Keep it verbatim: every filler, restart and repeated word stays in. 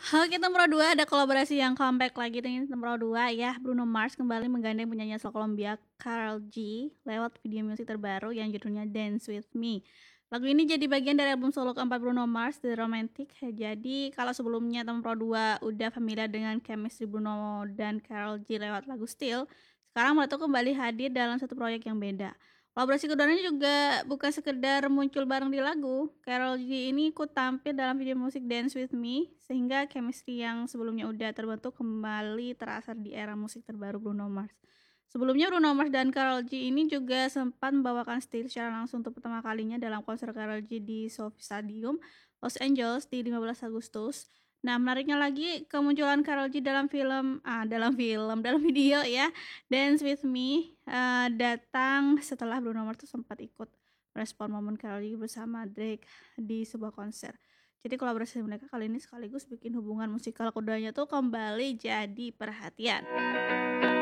Oke, nomor dua ada kolaborasi yang comeback lagi nih, nomor dua ya, Bruno Mars kembali menggandeng penyanyi asal Kolombia Karol G lewat video musik terbaru yang judulnya Dance With Me. Lagu ini jadi bagian dari album solo keempat Bruno Mars, The Romantic. Jadi kalau sebelumnya nomor dua udah familiar dengan chemistry Bruno dan Karol G lewat lagu Still, sekarang mereka tuh kembali hadir dalam satu proyek yang beda. Kolaborasi keduanya juga bukan sekedar muncul bareng di lagu. Karol G ini ikut tampil dalam video musik Dance With Me, sehingga chemistry yang sebelumnya udah terbentuk kembali terasa di era musik terbaru Bruno Mars. Sebelumnya Bruno Mars dan Karol G ini juga sempat membawakan Still secara langsung untuk pertama kalinya dalam konser Karol G di SoFi Stadium, Los Angeles di lima belas Agustus. Nah, menariknya lagi kemunculan Karol G dalam film ah dalam film, dalam video ya, Dance With Me, eee, datang setelah Bruno Mars tuh sempat ikut merespon momen Karol G bersama Drake di sebuah konser. Jadi kolaborasi mereka kali ini sekaligus bikin hubungan musikal keduanya tuh kembali jadi perhatian.